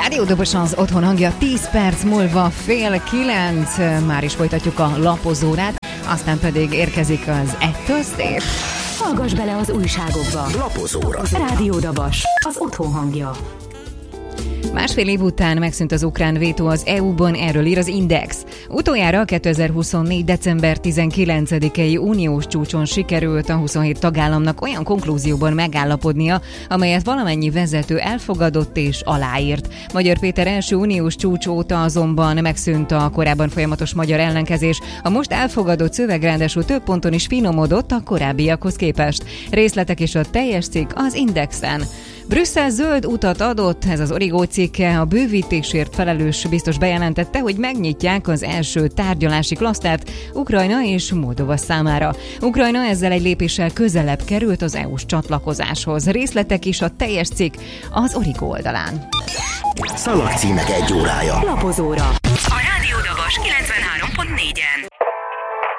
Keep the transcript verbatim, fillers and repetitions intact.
Rádiódobos az otthon hangja, tíz perc múlva fél kilenc, már is folytatjuk a lapozórát, aztán pedig érkezik az Ettől szép. Hallgass bele az újságokba. Lapozóra. Rádiódobos, az otthon hangja. Másfél év után megszűnt az ukrán vétó az é u-ban, erről ír az Index. Utoljára a kétezer-huszonnégy. december tizenkilencedikei uniós csúcson sikerült a huszonhét tagállamnak olyan konklúzióban megállapodnia, amelyet valamennyi vezető elfogadott és aláírt. Magyar Péter első uniós csúcs óta azonban megszűnt a korábban folyamatos magyar ellenkezés. A most elfogadott szöveg ráadásul több ponton is finomodott a korábbiakhoz képest. Részletek és a teljes cikk az Indexen. Brüsszel zöld utat adott, ez az Origo cikke, a bővítésért felelős biztos bejelentette, hogy megnyitják az első tárgyalási klasztert Ukrajna és Moldova számára. Ukrajna ezzel egy lépéssel közelebb került az é u-s csatlakozáshoz. Részletek is a teljes cikk az Origo oldalán. Szalagcímek egy órája. Lapozóra. A Rádiódobos